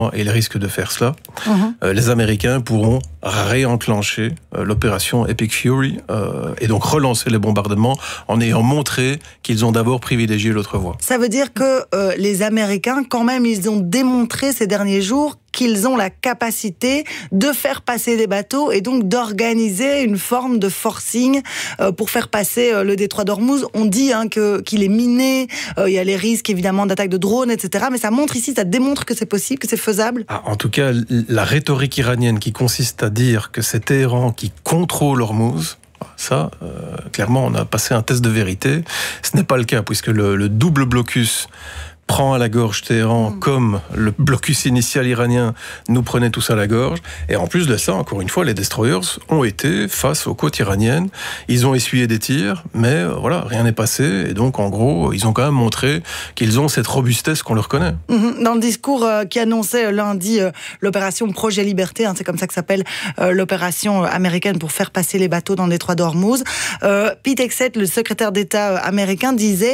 et le risque de faire cela, les Américains pourront réenclencher l'opération Epic Fury et donc relancer les bombardements en ayant montré qu'ils ont d'abord privilégié l'autre voie. Ça veut dire que les Américains, quand même, ils ont démontré ces derniers jours qu'ils ont la capacité de faire passer des bateaux et donc d'organiser une forme de forcing pour faire passer le détroit d'Ormuz. On dit qu'il est miné, il y a les risques évidemment d'attaques de drones, etc. Mais ça montre ici, ça démontre que c'est possible, que c'est faisable. En tout cas, la rhétorique iranienne qui consiste à dire que c'est Téhéran qui contrôle Ormuz, ça, clairement, on a passé un test de vérité. Ce n'est pas le cas, puisque le double blocus prend à la gorge Téhéran comme le blocus initial iranien nous prenait tous à la gorge. Et en plus de ça, encore une fois, les destroyers ont été face aux côtes iraniennes. Ils ont essuyé des tirs, mais voilà, rien n'est passé. Et donc, en gros, ils ont quand même montré qu'ils ont cette robustesse qu'on leur connaît. Dans le discours qui annonçait lundi l'opération Projet Liberté, c'est comme ça que s'appelle l'opération américaine pour faire passer les bateaux dans le détroit d'Ormuz, Pete Hegseth, le secrétaire d'État américain, disait...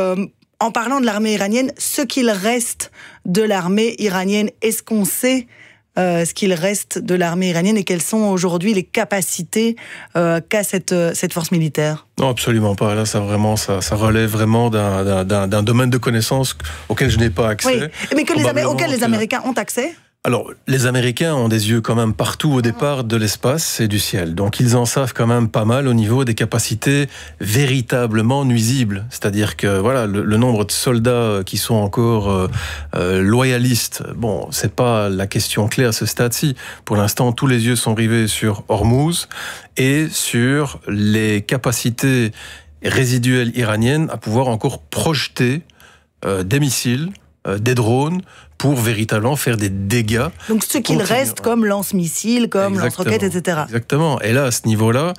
en parlant de l'armée iranienne, ce qu'il reste de l'armée iranienne, est-ce qu'on sait ce qu'il reste de l'armée iranienne et quelles sont aujourd'hui les capacités qu'a cette force militaire ? Non, absolument pas. Là, ça relève vraiment d'un domaine de connaissances auquel je n'ai pas accès. Oui, mais auquel les Américains ont accès ? Alors, les Américains ont des yeux quand même partout au départ de l'espace et du ciel. Donc, ils en savent quand même pas mal au niveau des capacités véritablement nuisibles. C'est-à-dire que, voilà, le nombre de soldats qui sont encore loyalistes, bon, c'est pas la question clé à ce stade-ci. Pour l'instant, tous les yeux sont rivés sur Ormuz et sur les capacités résiduelles iraniennes à pouvoir encore projeter des missiles, des drones, pour véritablement faire des dégâts. Donc ce qu'il reste comme lance-missiles, comme lance-roquettes, etc. Exactement. Et là, à ce niveau-là,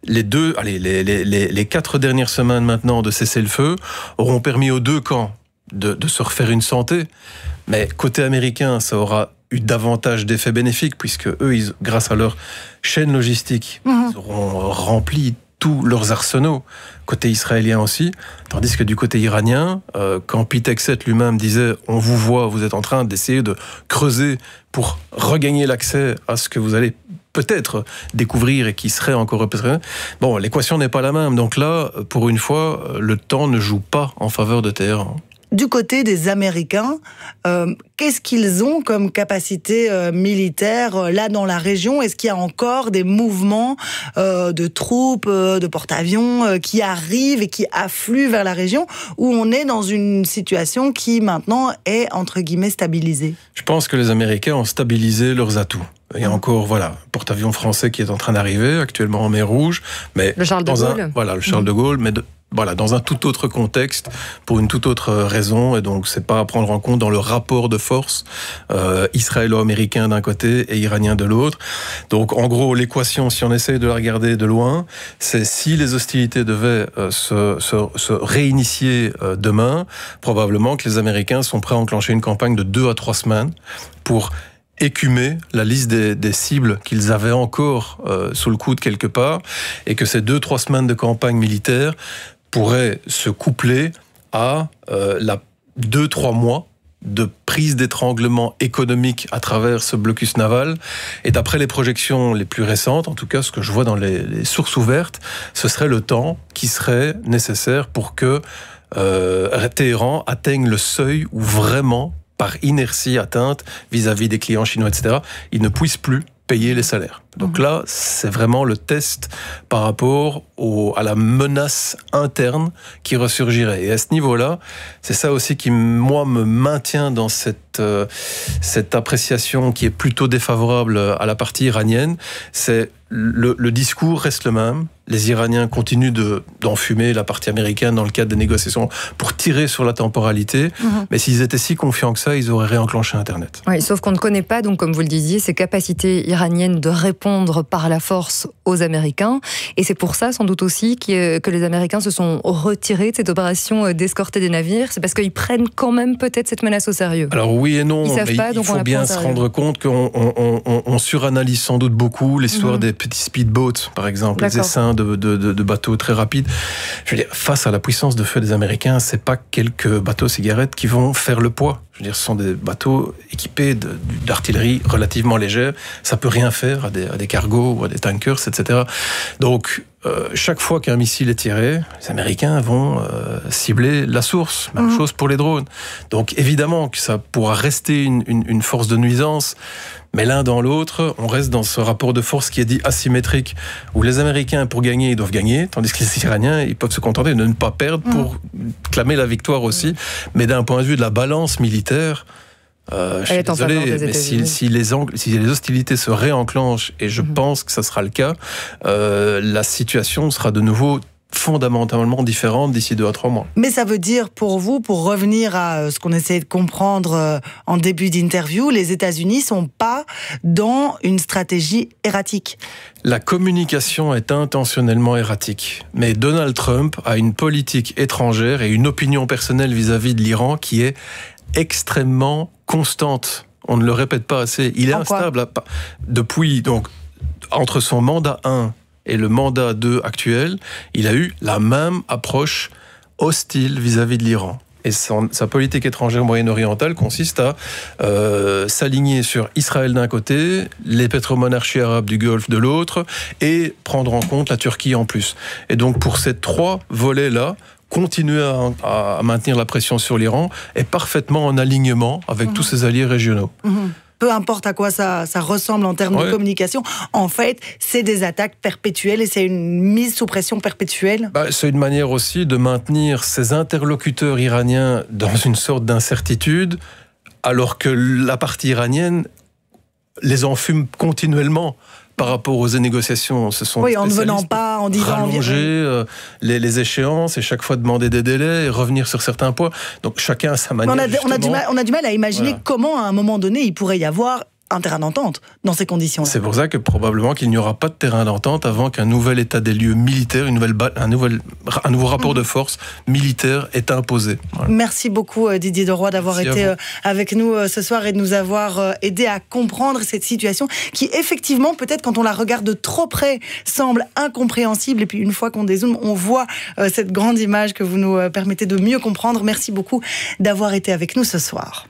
les 4 dernières semaines maintenant de cessez-le-feu auront permis aux deux camps de se refaire une santé. Mais côté américain, ça aura eu davantage d'effets bénéfiques, puisque eux, grâce à leur chaîne logistique, ils auront rempli tous leurs arsenaux, côté israélien aussi, tandis que du côté iranien, quand Pete Hegseth lui-même disait « on vous voit, vous êtes en train d'essayer de creuser pour regagner l'accès à ce que vous allez peut-être découvrir et qui serait encore représenté », bon, l'équation n'est pas la même. Donc là, pour une fois, le temps ne joue pas en faveur de Téhéran. Du côté des Américains, qu'est-ce qu'ils ont comme capacité militaire là dans la région ? Est-ce qu'il y a encore des mouvements de troupes, de porte-avions qui arrivent et qui affluent vers la région, où on est dans une situation qui maintenant est entre guillemets stabilisée ? Je pense que les Américains ont stabilisé leurs atouts. Il y a encore, porte-avions français qui est en train d'arriver, actuellement en mer Rouge, mais le Charles de Gaulle. Le Charles de Gaulle, mais dans un tout autre contexte, pour une toute autre raison, et donc c'est pas à prendre en compte dans le rapport de force israélo-américain d'un côté et iranien de l'autre. Donc en gros, l'équation, si on essaye de la regarder de loin, c'est si les hostilités devaient se réinitier demain, probablement que les Américains sont prêts à enclencher une campagne de 2 à 3 semaines pour écumer la liste des cibles qu'ils avaient encore sous le coude quelque part, et que ces 2-3 semaines de campagne militaire pourraient se coupler à 2-3 mois de prise d'étranglement économique à travers ce blocus naval. Et d'après les projections les plus récentes, en tout cas ce que je vois dans les sources ouvertes, ce serait le temps qui serait nécessaire pour que Téhéran atteigne le seuil où vraiment, par inertie atteinte vis-à-vis des clients chinois, etc., ils ne puissent plus payer les salaires. Donc là, c'est vraiment le test par rapport à la menace interne qui ressurgirait. Et à ce niveau-là, c'est ça aussi qui, moi, me maintient dans cette appréciation qui est plutôt défavorable à la partie iranienne. C'est le discours reste le même. Les Iraniens continuent d'enfumer la partie américaine dans le cadre des négociations pour tirer sur la temporalité. Mais s'ils étaient si confiants que ça, ils auraient réenclenché Internet. Oui, sauf qu'on ne connaît pas, donc, comme vous le disiez, ces capacités iraniennes de répondre par la force aux Américains. Et c'est pour ça, sans doute aussi, que les Américains se sont retirés de cette opération d'escorter des navires. C'est parce qu'ils prennent quand même peut-être cette menace au sérieux. Alors oui et non, mais il faut bien se rendre compte qu'on suranalyse sans doute beaucoup l'histoire des petits speedboats, par exemple, les essaims de bateaux très rapides. Je veux dire, face à la puissance de feu des Américains, c'est pas quelques bateaux cigarettes qui vont faire le poids. Je veux dire, ce sont des bateaux équipés d'artillerie relativement légère. Ça peut rien faire à des cargos ou à des tankers, etc. Donc, chaque fois qu'un missile est tiré, les Américains vont cibler la source. Même chose pour les drones. Donc, évidemment que ça pourra rester une force de nuisance. Mais l'un dans l'autre, on reste dans ce rapport de force qui est dit asymétrique, où les Américains, pour gagner, ils doivent gagner, tandis que les Iraniens, ils peuvent se contenter de ne pas perdre pour clamer la victoire aussi. Mais d'un point de vue de la balance militaire, je suis désolé, mais si les hostilités se réenclenchent, et je pense que ça sera le cas, la situation sera de nouveau fondamentalement différente d'ici 2 à 3 mois. Mais ça veut dire pour vous, pour revenir à ce qu'on essayait de comprendre en début d'interview, les États-Unis sont pas dans une stratégie erratique. La communication est intentionnellement erratique. Mais Donald Trump a une politique étrangère et une opinion personnelle vis-à-vis de l'Iran qui est extrêmement constante. On ne le répète pas assez. Il est instable depuis, donc, entre son mandat 1 et le mandat 2 actuel, il a eu la même approche hostile vis-à-vis de l'Iran. Et sa politique étrangère moyen-orientale consiste à s'aligner sur Israël d'un côté, les pétromonarchies arabes du Golfe de l'autre, et prendre en compte la Turquie en plus. Et donc pour ces 3 volets-là, continuer à maintenir la pression sur l'Iran est parfaitement en alignement avec tous ses alliés régionaux. Peu importe à quoi ça ressemble en termes de communication, en fait, c'est des attaques perpétuelles et c'est une mise sous pression perpétuelle. C'est une manière aussi de maintenir ses interlocuteurs iraniens dans une sorte d'incertitude, alors que la partie iranienne les enfume continuellement. Par rapport aux négociations, ce sont en ne venant pas, en disant rallonger les échéances et chaque fois demander des délais et revenir sur certains points. Donc chacun a sa manière. On a du mal à imaginer comment à un moment donné il pourrait y avoir un terrain d'entente dans ces conditions-là. C'est pour ça que probablement qu'il n'y aura pas de terrain d'entente avant qu'un nouvel état des lieux militaire, un nouveau rapport de force militaire est imposé. Voilà. Merci beaucoup Didier Deroy d'avoir été avec nous ce soir et de nous avoir aidé à comprendre cette situation qui effectivement, peut-être quand on la regarde de trop près, semble incompréhensible et puis une fois qu'on dézoome, on voit cette grande image que vous nous permettez de mieux comprendre. Merci beaucoup d'avoir été avec nous ce soir.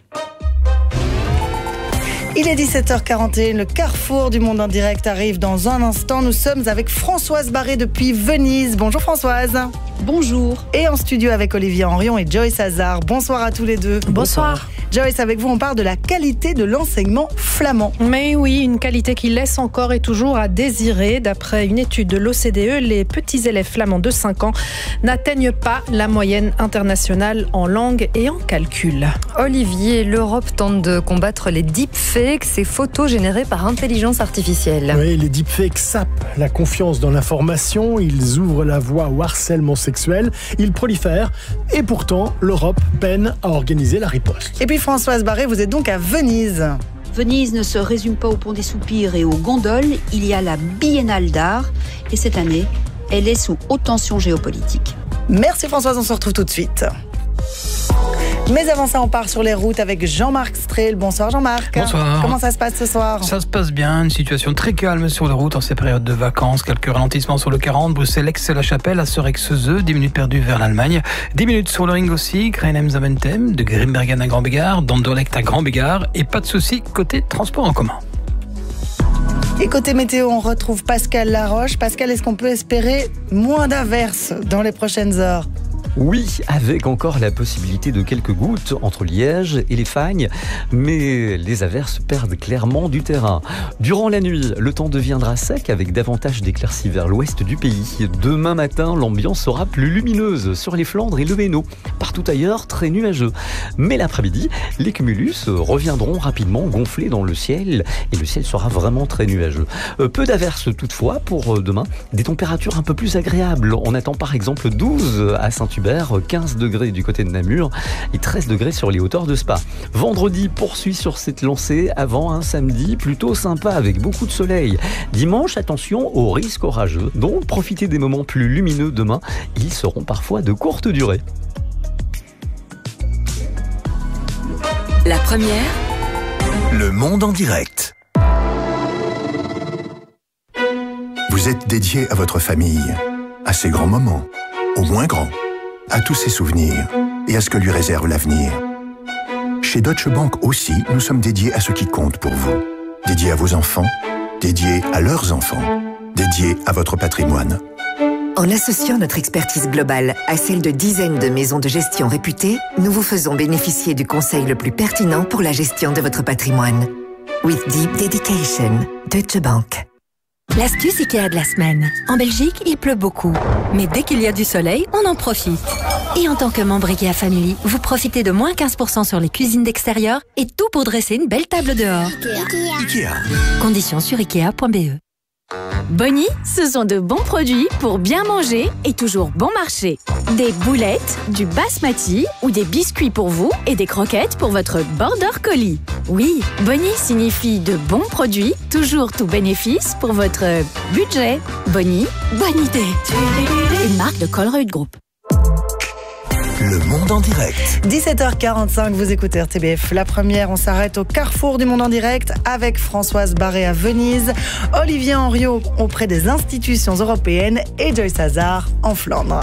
Il est 17h41, le carrefour du monde en direct arrive dans un instant. Nous sommes avec Françoise Barré depuis Venise. Bonjour Françoise. Bonjour. Et en studio avec Olivier Henrion et Joyce Hazard. Bonsoir à tous les deux. Bonsoir. Joyce, avec vous, on parle de la qualité de l'enseignement flamand. Mais oui, une qualité qui laisse encore et toujours à désirer. D'après une étude de l'OCDE, les petits élèves flamands de 5 ans n'atteignent pas la moyenne internationale en langue et en calcul. Olivier, l'Europe tente de combattre les deepfakes, ces photos générées par intelligence artificielle. Oui, les deepfakes sapent la confiance dans l'information, ils ouvrent la voie au harcèlement sexuel, ils prolifèrent et pourtant l'Europe peine à organiser la riposte. Et puis Françoise Barré, vous êtes donc à Venise. Venise ne se résume pas au Pont des Soupirs et aux gondoles, il y a la Biennale d'art et cette année, elle est sous haute tension géopolitique. Merci Françoise, on se retrouve tout de suite. Mais avant ça, on part sur les routes avec Jean-Marc Strehl. Bonsoir Jean-Marc. Bonsoir. Comment ça se passe ce soir ? Ça se passe bien, une situation très calme sur les routes en ces périodes de vacances. Quelques ralentissements sur le 40, Bruxelles-Aix-la-Chapelle, à Surexeuseux, 10 minutes perdues vers l'Allemagne. 10 minutes sur le ring aussi, Grenhem-Zaventem, de Grimbergen à Grand-Bégard, d'Anderlecht à Grand-Bégard. Et pas de soucis côté transport en commun. Et côté météo, on retrouve Pascal Laroche. Pascal, est-ce qu'on peut espérer moins d'averses dans les prochaines heures ? Oui, avec encore la possibilité de quelques gouttes entre Liège et les Fagnes, mais les averses perdent clairement du terrain. Durant la nuit, le temps deviendra sec avec davantage d'éclaircies vers l'ouest du pays. Demain matin, l'ambiance sera plus lumineuse sur les Flandres et le Hainaut. Partout ailleurs, très nuageux. Mais l'après-midi, les cumulus reviendront rapidement gonflés dans le ciel et le ciel sera vraiment très nuageux. Peu d'averses toutefois pour demain, des températures un peu plus agréables. On attend par exemple 12 à Saint-Hubert, 15 degrés du côté de Namur et 13 degrés sur les hauteurs de Spa. Vendredi poursuit sur cette lancée avant un samedi plutôt sympa avec beaucoup de soleil. Dimanche, attention aux risques orageux, donc profitez des moments plus lumineux demain. Ils seront parfois de courte durée. La première, Le Monde en direct. Vous êtes dédié à votre famille, à ses grands moments, aux moins grands, à tous ses souvenirs et à ce que lui réserve l'avenir. Chez Deutsche Bank aussi, nous sommes dédiés à ce qui compte pour vous. Dédiés à vos enfants, dédiés à leurs enfants, dédiés à votre patrimoine. En associant notre expertise globale à celle de dizaines de maisons de gestion réputées, nous vous faisons bénéficier du conseil le plus pertinent pour la gestion de votre patrimoine. With deep dedication, Deutsche Bank. L'astuce IKEA de la semaine. En Belgique, il pleut beaucoup. Mais dès qu'il y a du soleil, on en profite. Et en tant que membre IKEA Family, vous profitez de moins 15% sur les cuisines d'extérieur et tout pour dresser une belle table dehors. IKEA. Conditions sur ikea.be. Bonnie, ce sont de bons produits pour bien manger et toujours bon marché. Des boulettes, du basmati ou des biscuits pour vous et des croquettes pour votre border collie. Oui, Bonnie signifie de bons produits, toujours tout bénéfice pour votre budget. Bonnie, bonne idée. Une marque de Colruyt Group. Le Monde en direct. 17h45, vous écoutez RTBF. La première, on s'arrête au carrefour du Monde en direct avec Françoise Barré à Venise, Olivier Henriot auprès des institutions européennes et Joyce Hazard en Flandre.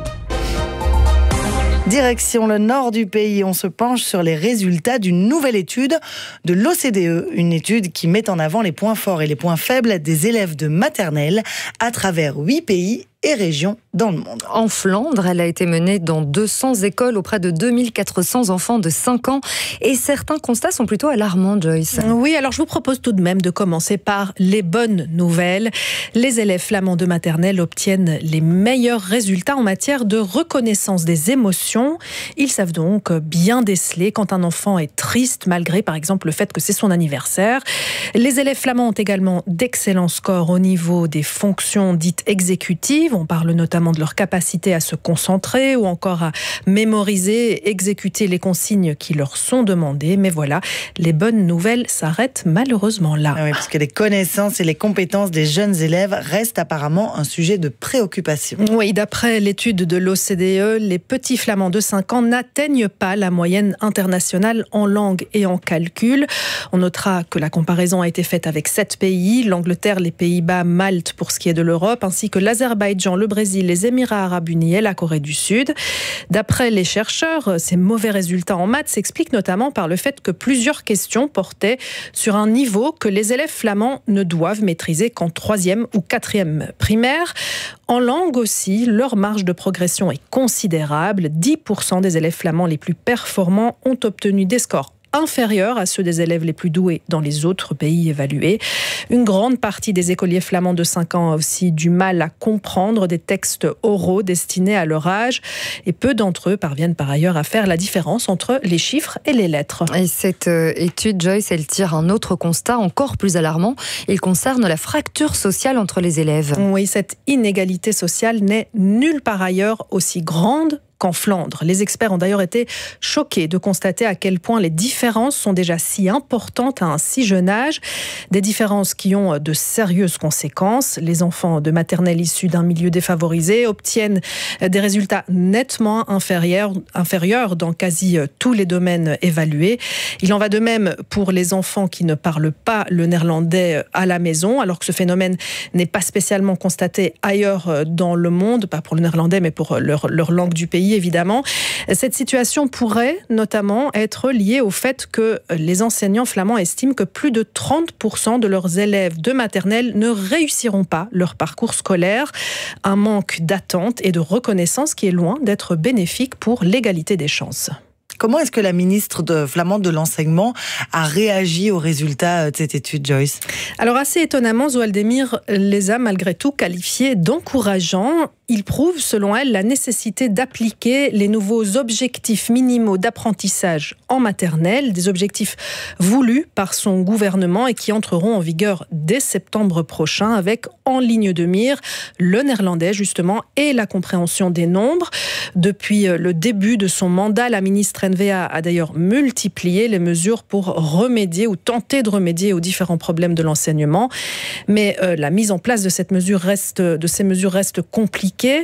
Direction le nord du pays, on se penche sur les résultats d'une nouvelle étude de l'OCDE, une étude qui met en avant les points forts et les points faibles des élèves de maternelle à travers 8 pays et régions dans le monde. En Flandre, elle a été menée dans 200 écoles auprès de 2400 enfants de 5 ans. Et certains constats sont plutôt alarmants, Joyce. Oui, alors je vous propose tout de même de commencer par les bonnes nouvelles. Les élèves flamands de maternelle obtiennent les meilleurs résultats en matière de reconnaissance des émotions. Ils savent donc bien déceler quand un enfant est triste, malgré par exemple le fait que c'est son anniversaire. Les élèves flamands ont également d'excellents scores au niveau des fonctions dites exécutives. On parle notamment de leur capacité à se concentrer ou encore à mémoriser et exécuter les consignes qui leur sont demandées. Mais voilà, les bonnes nouvelles s'arrêtent malheureusement là. Oui, parce que les connaissances et les compétences des jeunes élèves restent apparemment un sujet de préoccupation. Oui, d'après l'étude de l'OCDE, les petits flamands de 5 ans n'atteignent pas la moyenne internationale en langue et en calcul. On notera que la comparaison a été faite avec 7 pays, l'Angleterre, les Pays-Bas, Malte pour ce qui est de l'Europe, ainsi que l'Azerbaïdjan, le Brésil, les Émirats arabes unis et la Corée du Sud. D'après les chercheurs, ces mauvais résultats en maths s'expliquent notamment par le fait que plusieurs questions portaient sur un niveau que les élèves flamands ne doivent maîtriser qu'en 3e ou 4e primaire. En langue aussi, leur marge de progression est considérable. 10% des élèves flamands les plus performants ont obtenu des scores inférieurs à ceux des élèves les plus doués dans les autres pays évalués. Une grande partie des écoliers flamands de 5 ans a aussi du mal à comprendre des textes oraux destinés à leur âge et peu d'entre eux parviennent par ailleurs à faire la différence entre les chiffres et les lettres. Et cette étude, Joyce, elle tire un autre constat encore plus alarmant. Il concerne la fracture sociale entre les élèves. Oui, cette inégalité sociale n'est nulle part ailleurs aussi grande qu'en Flandre. Les experts ont d'ailleurs été choqués de constater à quel point les différences sont déjà si importantes à un si jeune âge. Des différences qui ont de sérieuses conséquences. Les enfants de maternelle issus d'un milieu défavorisé obtiennent des résultats nettement inférieurs dans quasi tous les domaines évalués. Il en va de même pour les enfants qui ne parlent pas le néerlandais à la maison, alors que ce phénomène n'est pas spécialement constaté ailleurs dans le monde, pas pour le néerlandais mais pour leur langue du pays évidemment. Cette situation pourrait notamment être liée au fait que les enseignants flamands estiment que plus de 30% de leurs élèves de maternelle ne réussiront pas leur parcours scolaire. Un manque d'attente et de reconnaissance qui est loin d'être bénéfique pour l'égalité des chances. Comment est-ce que la ministre flamande de l'enseignement a réagi aux résultats de cette étude, Joyce ? Alors assez étonnamment, Zoaldemir les a malgré tout qualifiés d'encourageants. Il prouve, selon elle, la nécessité d'appliquer les nouveaux objectifs minimaux d'apprentissage en maternelle, des objectifs voulus par son gouvernement et qui entreront en vigueur dès septembre prochain avec en ligne de mire le néerlandais justement et la compréhension des nombres. Depuis le début de son mandat, la ministre NVA a d'ailleurs multiplié les mesures pour remédier ou tenter de remédier aux différents problèmes de l'enseignement. Mais la mise en place de ces mesures reste compliquée.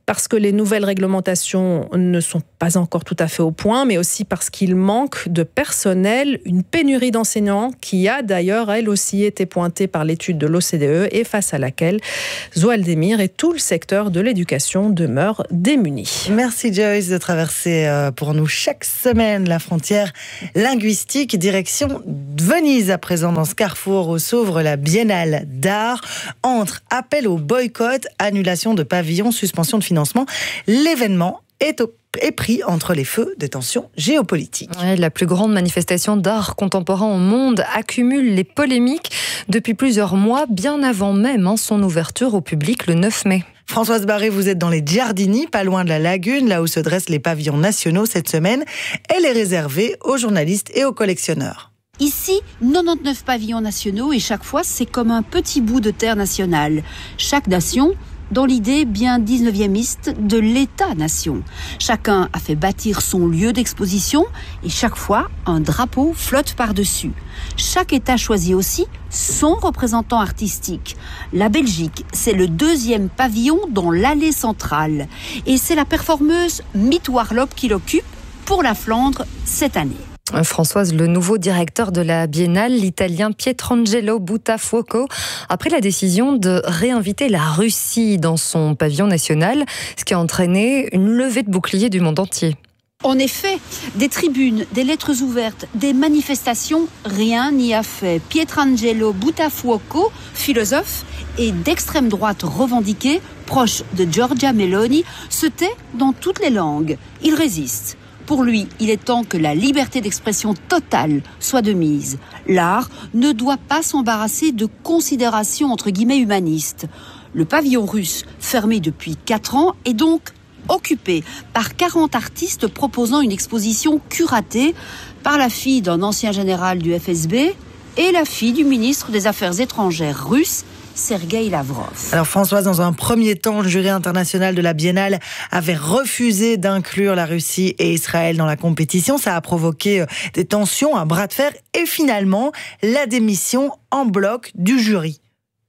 parce que les nouvelles réglementations ne sont pas encore tout à fait au point, mais aussi parce qu'il manque de personnel, une pénurie d'enseignants qui a d'ailleurs, elle aussi, été pointée par l'étude de l'OCDE et face à laquelle Zoualdemir et tout le secteur de l'éducation demeurent démunis. Merci Joyce de traverser pour nous chaque semaine la frontière linguistique. Direction Venise à présent, dans ce carrefour où s'ouvre la Biennale d'art. Entre appel au boycott, annulation de pavillons, suspension de financement, l'événement est pris entre les feux des tensions géopolitiques. La plus grande manifestation d'art contemporain au monde accumule les polémiques depuis plusieurs mois, bien avant même son ouverture au public le 9 mai. Françoise Barré, vous êtes dans les Giardini, pas loin de la lagune, là où se dressent les pavillons nationaux cette semaine. Elle est réservée aux journalistes et aux collectionneurs. Ici, 99 pavillons nationaux et chaque fois, c'est comme un petit bout de terre nationale. Chaque nation dans l'idée bien 19e de l'État-nation. Chacun a fait bâtir son lieu d'exposition et chaque fois, un drapeau flotte par-dessus. Chaque État choisit aussi son représentant artistique. La Belgique, c'est le 2e pavillon dans l'allée centrale. Et c'est la performeuse Miet Warlop qui l'occupe pour la Flandre cette année. Françoise, le nouveau directeur de la Biennale, l'Italien Pietrangelo Buttafuoco, a pris la décision de réinviter la Russie dans son pavillon national, ce qui a entraîné une levée de boucliers du monde entier. En effet, des tribunes, des lettres ouvertes, des manifestations, rien n'y a fait. Pietrangelo Buttafuoco, philosophe et d'extrême droite revendiqué, proche de Giorgia Meloni, se tait dans toutes les langues. Il résiste. Pour lui, il est temps que la liberté d'expression totale soit de mise. L'art ne doit pas s'embarrasser de considérations entre guillemets humanistes. Le pavillon russe, fermé depuis 4 ans, est donc occupé par 40 artistes proposant une exposition curatée par la fille d'un ancien général du FSB et la fille du ministre des Affaires étrangères russe, Sergueï Lavrov. Alors Françoise, dans un premier temps, le jury international de la Biennale avait refusé d'inclure la Russie et Israël dans la compétition. Ça a provoqué des tensions, un bras de fer et finalement la démission en bloc du jury.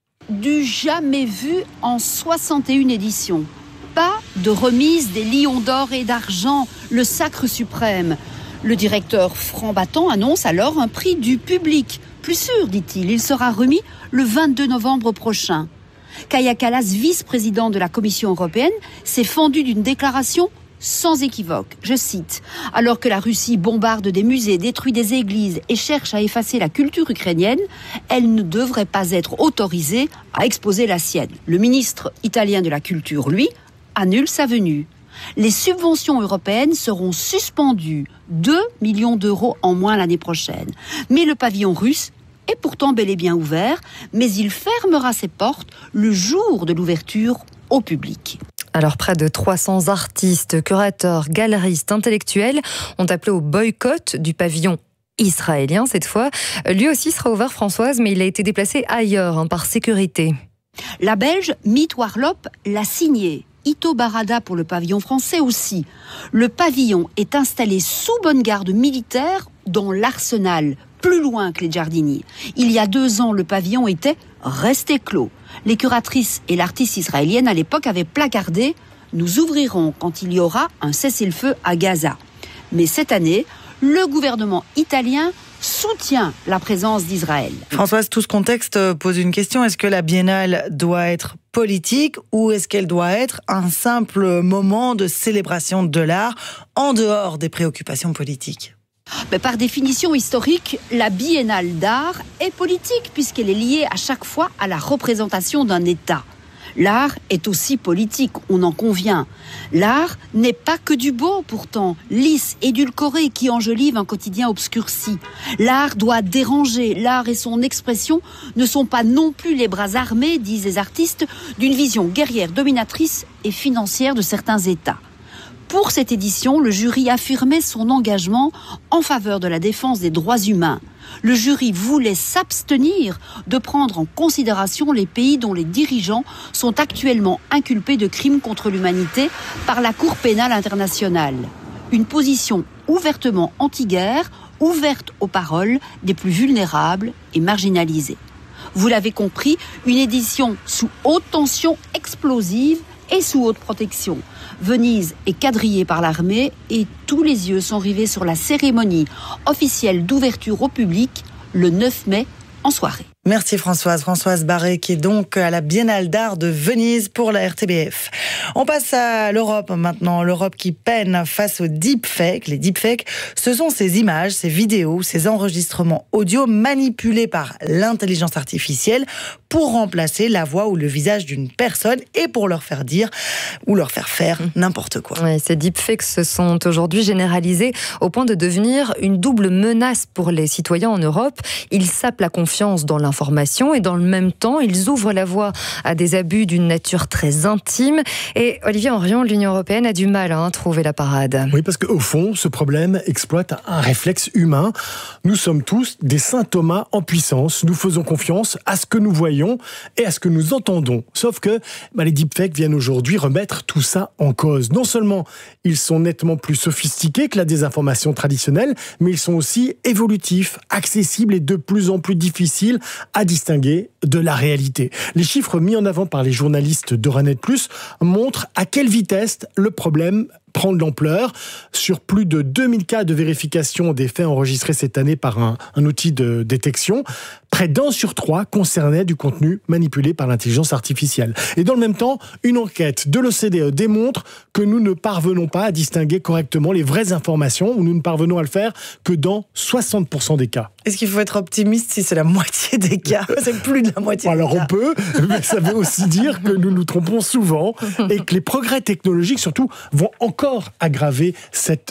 Du jamais vu en 61 éditions. Pas de remise des lions d'or et d'argent, le sacre suprême. Le directeur Franck Battant annonce alors un prix du public. Plus sûr, dit-il, il sera remis le 22 novembre prochain. Kaja Kallas, vice-président de la Commission européenne, s'est fendu d'une déclaration sans équivoque. Je cite, « Alors que la Russie bombarde des musées, détruit des églises et cherche à effacer la culture ukrainienne, elle ne devrait pas être autorisée à exposer la sienne. » Le ministre italien de la Culture, lui, annule sa venue. Les subventions européennes seront suspendues, 2 millions d'euros en moins l'année prochaine. Mais le pavillon russe est pourtant bel et bien ouvert, mais il fermera ses portes le jour de l'ouverture au public. Alors, près de 300 artistes, curateurs, galeristes, intellectuels ont appelé au boycott du pavillon israélien cette fois. Lui aussi sera ouvert, Françoise, mais il a été déplacé ailleurs par sécurité. La Belge Miet Warlop l'a signé. Ito Barada pour le pavillon français aussi. Le pavillon est installé sous bonne garde militaire dans l'arsenal, plus loin que les Giardini. Il y a 2 ans, le pavillon était resté clos. Les curatrices et l'artiste israélienne à l'époque avaient placardé « Nous ouvrirons quand il y aura un cessez-le-feu à Gaza ». Mais cette année, le gouvernement italien soutient la présence d'Israël. Françoise, tout ce contexte pose une question. Est-ce que la Biennale doit être politique ou est-ce qu'elle doit être un simple moment de célébration de l'art en dehors des préoccupations politiques ? Par définition historique, la Biennale d'art est politique puisqu'elle est liée à chaque fois à la représentation d'un État. L'art est aussi politique, on en convient. L'art n'est pas que du beau pourtant, lisse, édulcoré, qui enjolive un quotidien obscurci. L'art doit déranger, l'art et son expression ne sont pas non plus les bras armés, disent les artistes, d'une vision guerrière, dominatrice et financière de certains États. Pour cette édition, le jury affirmait son engagement en faveur de la défense des droits humains. Le jury voulait s'abstenir de prendre en considération les pays dont les dirigeants sont actuellement inculpés de crimes contre l'humanité par la Cour pénale internationale. Une position ouvertement anti-guerre, ouverte aux paroles des plus vulnérables et marginalisés. Vous l'avez compris, une édition sous haute tension explosive est sous haute protection. Venise est quadrillée par l'armée et tous les yeux sont rivés sur la cérémonie officielle d'ouverture au public le 9 mai en soirée. Merci Françoise Barré qui est donc à la Biennale d'art de Venise pour la RTBF. On passe à l'Europe maintenant, l'Europe qui peine face aux deepfakes. Les deepfakes, ce sont ces images, ces vidéos, ces enregistrements audio manipulés par l'intelligence artificielle pour remplacer la voix ou le visage d'une personne et pour leur faire dire ou leur faire faire n'importe quoi. Ouais, ces deepfakes se sont aujourd'hui généralisés au point de devenir une double menace pour les citoyens en Europe. Ils sapent la confiance dans l'information et dans le même temps, ils ouvrent la voie à des abus d'une nature très intime. Et Olivier Henrion, l'Union européenne a du mal à trouver la parade. Oui, parce qu'au fond, ce problème exploite un réflexe humain. Nous sommes tous des saint Thomas en puissance. Nous faisons confiance à ce que nous voyons et à ce que nous entendons. Sauf que les deepfakes viennent aujourd'hui remettre tout ça en cause. Non seulement ils sont nettement plus sophistiqués que la désinformation traditionnelle, mais ils sont aussi évolutifs, accessibles et de plus en plus difficiles à distinguer de la réalité. Les chiffres mis en avant par les journalistes d'Euranet Plus montrent à quelle vitesse le problème prend de l'ampleur. Sur plus de 2000 cas de vérification des faits enregistrés cette année par un outil de détection, près d'1 sur 3 concernait du contenu manipulé par l'intelligence artificielle. Et dans le même temps, une enquête de l'OCDE démontre que nous ne parvenons pas à distinguer correctement les vraies informations, ou nous ne parvenons à le faire que dans 60% des cas. Est-ce qu'il faut être optimiste si c'est la moitié des cas ? C'est plus de la moitié Alors des cas. on peut, mais ça veut aussi dire que nous nous trompons souvent et que les progrès technologiques, surtout, vont encore aggraver cette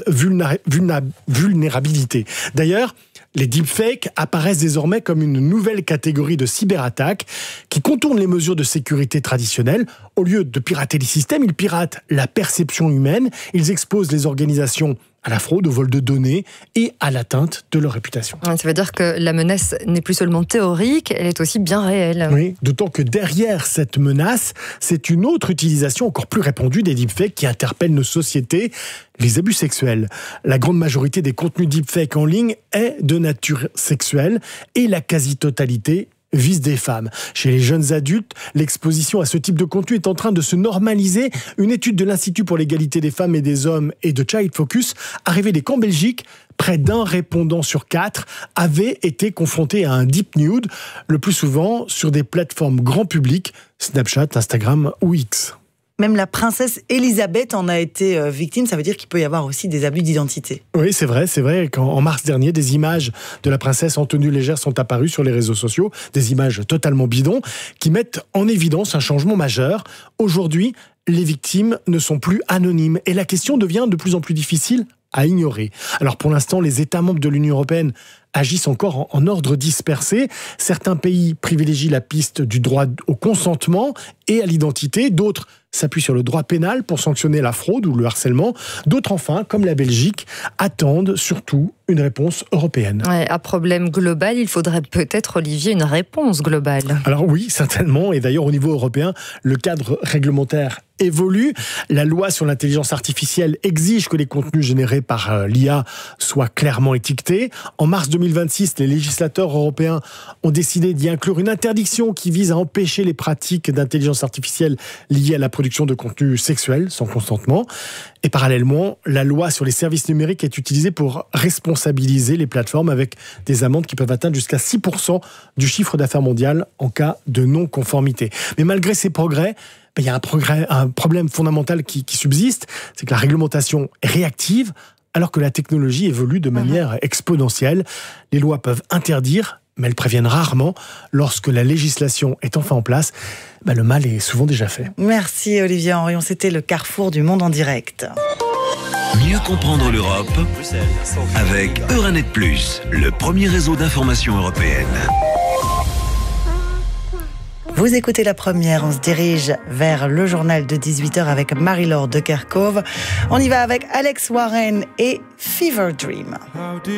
vulnérabilité. D'ailleurs, les deepfakes apparaissent désormais comme une nouvelle catégorie de cyberattaques qui contournent les mesures de sécurité traditionnelles. Au lieu de pirater les systèmes, ils piratent la perception humaine. Ils exposent les organisations à la fraude, au vol de données et à l'atteinte de leur réputation. Ça veut dire que la menace n'est plus seulement théorique, elle est aussi bien réelle. Oui, d'autant que derrière cette menace, c'est une autre utilisation encore plus répandue des deepfakes qui interpelle nos sociétés, les abus sexuels. La grande majorité des contenus deepfakes en ligne est de nature sexuelle et la quasi-totalité vise des femmes. Chez les jeunes adultes, l'exposition à ce type de contenu est en train de se normaliser. Une étude de l'Institut pour l'égalité des femmes et des hommes et de Child Focus a révélé qu'en Belgique, près d'1 répondant sur 4 avait été confronté à un deep nude, le plus souvent sur des plateformes grand public, Snapchat, Instagram ou X. Même la princesse Elisabeth en a été victime, ça veut dire qu'il peut y avoir aussi des abus d'identité. Oui, c'est vrai qu'en mars dernier, des images de la princesse en tenue légère sont apparues sur les réseaux sociaux, des images totalement bidons, qui mettent en évidence un changement majeur. Aujourd'hui, les victimes ne sont plus anonymes et la question devient de plus en plus difficile à ignorer. Alors pour l'instant, les États membres de l'Union européenne agissent encore en ordre dispersé. Certains pays privilégient la piste du droit au consentement et à l'identité, d'autres s'appuient sur le droit pénal pour sanctionner la fraude ou le harcèlement. D'autres enfin, comme la Belgique, attendent surtout une réponse européenne. Ouais, à problème global, il faudrait peut-être, Olivier, une réponse globale. Alors oui, certainement. Et d'ailleurs, au niveau européen, le cadre réglementaire évolue. La loi sur l'intelligence artificielle exige que les contenus générés par l'IA soient clairement étiquetés. En mars 2026, les législateurs européens ont décidé d'y inclure une interdiction qui vise à empêcher les pratiques d'intelligence artificielle liées à la production de contenus sexuels sans consentement. Et parallèlement, la loi sur les services numériques est utilisée pour responsabiliser les plateformes avec des amendes qui peuvent atteindre jusqu'à 6% du chiffre d'affaires mondial en cas de non-conformité. Mais malgré ces progrès, il y a un problème fondamental qui subsiste, c'est que la réglementation est réactive alors que la technologie évolue de manière exponentielle. Les lois peuvent interdire, mais elles préviennent rarement. Lorsque la législation est enfin en place, le mal est souvent déjà fait. Merci Olivier Henrion, c'était le Carrefour du Monde en direct. Mieux comprendre l'Europe avec Euranet Plus, le premier réseau d'information européenne. Vous écoutez La Première, on se dirige vers le journal de 18h avec Marie-Laure de Kerkhove. On y va avec Alex Warren et Fever Dream.